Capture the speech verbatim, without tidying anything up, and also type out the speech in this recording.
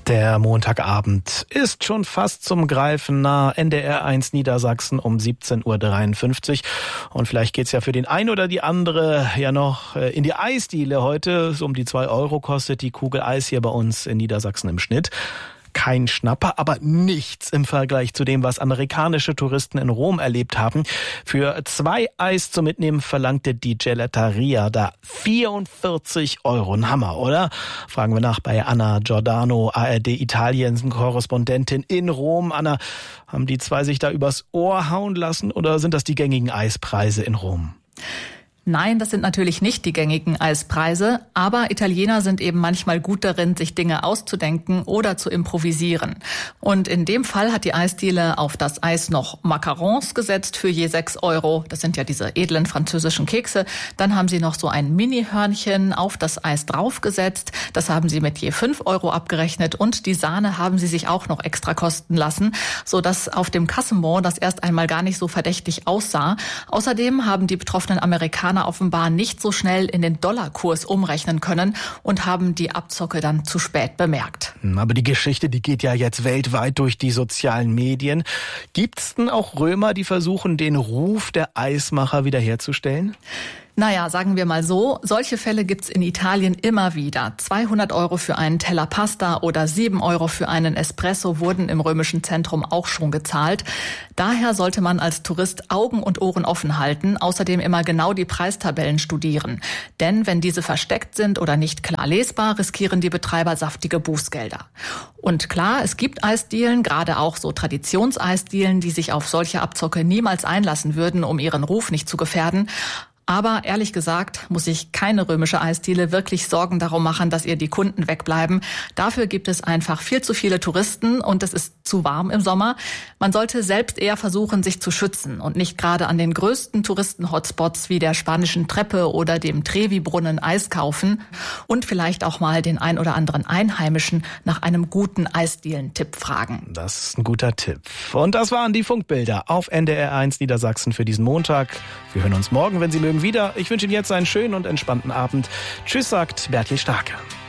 Der Montagabend ist schon fast zum Greifen nah. N D R eins Niedersachsen um siebzehn Uhr dreiundfünfzig. Und vielleicht geht's ja für den einen oder die andere ja noch in die Eisdiele heute. So um die zwei Euro kostet die Kugel Eis hier bei uns in Niedersachsen im Schnitt. Kein Schnapper, aber nichts im Vergleich zu dem, was amerikanische Touristen in Rom erlebt haben. Für zwei Eis zum Mitnehmen verlangte die Gelateria da vierundvierzig Euro. Ein Hammer, oder? Fragen wir nach bei Anna Giordano, A R D Italien-Korrespondentin in Rom. Anna, haben die zwei sich da übers Ohr hauen lassen oder sind das die gängigen Eispreise in Rom? Nein, das sind natürlich nicht die gängigen Eispreise, aber Italiener sind eben manchmal gut darin, sich Dinge auszudenken oder zu improvisieren. Und in dem Fall hat die Eisdiele auf das Eis noch Macarons gesetzt für je sechs Euro. Das sind ja diese edlen französischen Kekse. Dann haben sie noch so ein Mini-Hörnchen auf das Eis draufgesetzt. Das haben sie mit je fünf Euro abgerechnet und die Sahne haben sie sich auch noch extra kosten lassen, sodass auf dem Kassenbon das erst einmal gar nicht so verdächtig aussah. Außerdem haben die betroffenen Amerikaner offenbar nicht so schnell in den Dollarkurs umrechnen können und haben die Abzocke dann zu spät bemerkt. Aber die Geschichte, die geht ja jetzt weltweit durch die sozialen Medien. Gibt's denn auch Römer, die versuchen, den Ruf der Eismacher wiederherzustellen? Naja, sagen wir mal so, solche Fälle gibt's in Italien immer wieder. zweihundert Euro für einen Teller Pasta oder sieben Euro für einen Espresso wurden im römischen Zentrum auch schon gezahlt. Daher sollte man als Tourist Augen und Ohren offen halten, außerdem immer genau die Preistabellen studieren. Denn wenn diese versteckt sind oder nicht klar lesbar, riskieren die Betreiber saftige Bußgelder. Und klar, es gibt Eisdielen, gerade auch so Traditionseisdielen, die sich auf solche Abzocke niemals einlassen würden, um ihren Ruf nicht zu gefährden. Aber ehrlich gesagt muss sich keine römische Eisdiele wirklich Sorgen darum machen, dass ihr die Kunden wegbleiben. Dafür gibt es einfach viel zu viele Touristen und es ist zu warm im Sommer. Man sollte selbst eher versuchen, sich zu schützen und nicht gerade an den größten Touristen-Hotspots wie der Spanischen Treppe oder dem Trevi-Brunnen Eis kaufen und vielleicht auch mal den ein oder anderen Einheimischen nach einem guten Eisdielen-Tipp fragen. Das ist ein guter Tipp. Und das waren die Funkbilder auf N D R eins Niedersachsen für diesen Montag. Wir hören uns morgen, wenn Sie mögen, wieder. Ich wünsche Ihnen jetzt einen schönen und entspannten Abend. Tschüss, sagt Bertil Starke.